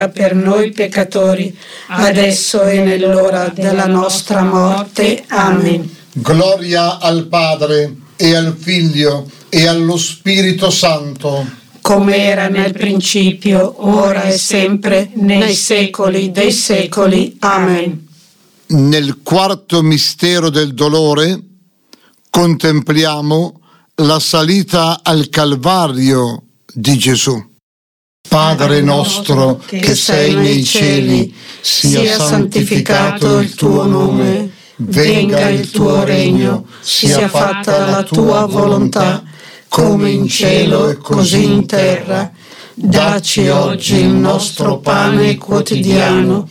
per noi peccatori, adesso e nell'ora della nostra morte. Amen. Gloria al Padre, e al Figlio, e allo Spirito Santo, come era nel principio, ora e sempre, nei secoli dei secoli. Amen. Nel quarto mistero del dolore contempliamo la salita al Calvario di Gesù. Padre nostro che sei nei cieli, sia santificato il tuo nome, venga il tuo regno, sia fatta la tua volontà, come in cielo e così in terra. Dacci oggi il nostro pane quotidiano